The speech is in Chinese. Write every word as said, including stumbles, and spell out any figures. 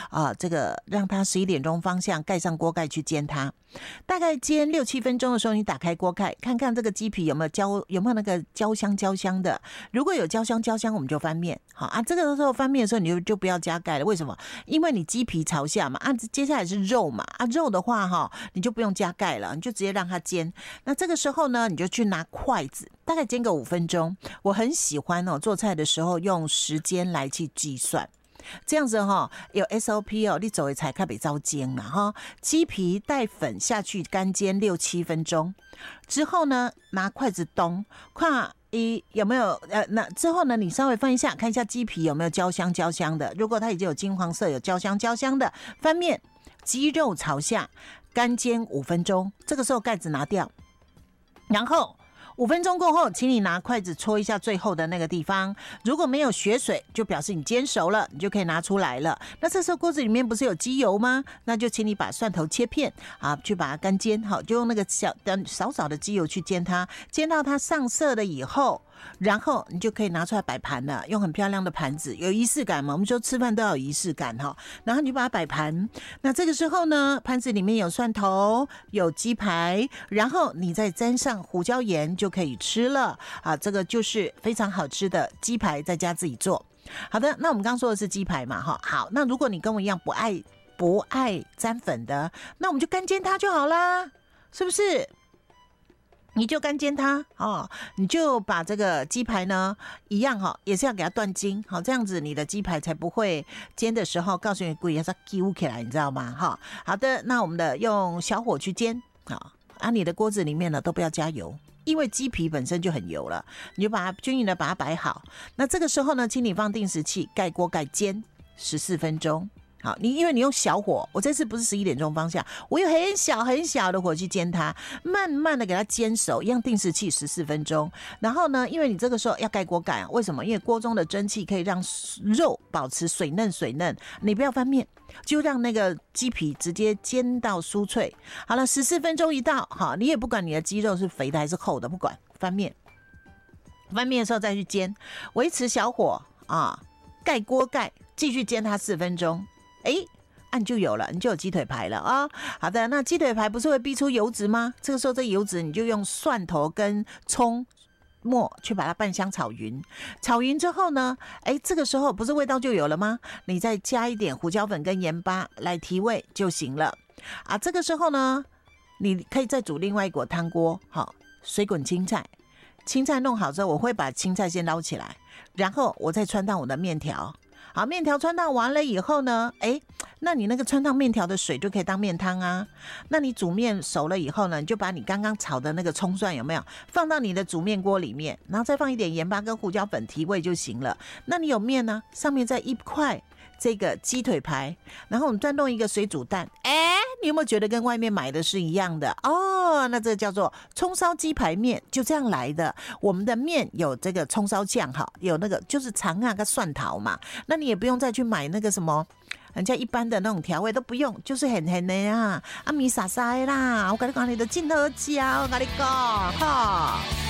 啊，这个让它十一点钟方向盖上锅盖去煎它。大概煎六七分钟的时候，你打开锅盖，看看这个鸡皮有没有焦，有没有那个焦香焦香的。如果有焦香焦香，我们就翻面。好啊，这个时候翻面的时候，你就就不要加盖了。为什么？因为你鸡皮朝下嘛，啊，接下来是肉嘛，啊，肉的话哈，你就不用加盖了，你就直接让它煎。那这个时候呢，你就去拿筷子，大概煎个五分钟。我很喜欢哦，做菜的时候用时间来去计算。这样子哈，有 S O P 哦，你走的才看比较煎了哈。鸡皮带粉下去干煎六七分钟之后呢，拿筷子动，看一有没有呃，那之后呢，你稍微翻一下，看一下鸡皮有没有焦香焦香的。如果它已经有金黄色，有焦香焦香的，翻面，鸡肉朝下干煎五分钟。这个时候盖子拿掉，然后。五分钟过后，请你拿筷子戳一下最后的那个地方，如果没有血水，就表示你煎熟了，你就可以拿出来了。那这时候锅子里面不是有鸡油吗？那就请你把蒜头切片啊，去把它干煎，好，就用那个小少少的鸡油去煎它，煎到它上色了以后，然后你就可以拿出来摆盘了，用很漂亮的盘子，有仪式感嘛？我们说吃饭都要有仪式感哈。然后你就把它摆盘，那这个时候呢，盘子里面有蒜头，有鸡排，然后你再沾上胡椒盐就可以吃了啊！这个就是非常好吃的鸡排，在家自己做。好的，那我们刚刚说的是鸡排嘛，哈，好，那如果你跟我一样不爱不爱沾粉的，那我们就干煎它就好啦，是不是？你就干煎它哦，你就把这个鸡排呢一样哈，也是要给它断筋，好，这样子你的鸡排才不会煎的时候告诉你故意要它揪起来，你知道吗？哈，好的，那我们的用小火去煎啊，啊，你的锅子里面呢都不要加油。因为鸡皮本身就很油了，你就把它均匀的把它摆好。那这个时候呢，请你放定时器，盖锅盖煎十四分钟。好，你因为你用小火，我这次不是十一点钟方向，我有很小很小的火去煎它，慢慢的给它煎熟，一样定时器十四分钟。然后呢，因为你这个时候要盖锅盖啊，为什么？因为锅中的蒸汽可以让肉保持水嫩水嫩，你不要翻面，就让那个鸡皮直接煎到酥脆。好了，十四分钟一到，好，你也不管你的鸡肉是肥的还是厚的，不管，翻面，翻面的时候再去煎，维持小火啊，盖锅盖，继续煎它四分钟。哎，按就有了，你就有鸡腿排了啊、哦！好的，那鸡腿排不是会逼出油脂吗？这个时候这油脂你就用蒜头跟葱末去把它拌香炒匀，炒匀之后呢，哎，这个时候不是味道就有了吗？你再加一点胡椒粉跟盐巴来提味就行了啊！这个时候呢，你可以再煮另外一锅汤锅，好，水滚青菜，青菜弄好之后，我会把青菜先捞起来，然后我再穿烫我的面条。好，面条穿烫完了以后呢，哎，那你那个穿烫面条的水就可以当面汤啊。那你煮面熟了以后呢，你就把你刚刚炒的那个葱蒜有没有放到你的煮面锅里面，然后再放一点盐巴跟胡椒粉提味就行了。那你有面呢，上面再一块这个鸡腿排，然后我们再弄一个水煮蛋。哎，你有没有觉得跟外面买的是一样的哦？那这叫做葱烧鸡排面，就这样来的。我们的面有这个葱烧酱哈，有那个就是肠啊跟蒜头嘛。那你也不用再去买那个什么人家一般的那种调味都不用，就是很很的呀，啊米撒撒啦，我跟你讲，你的进好吃，我跟你讲哈。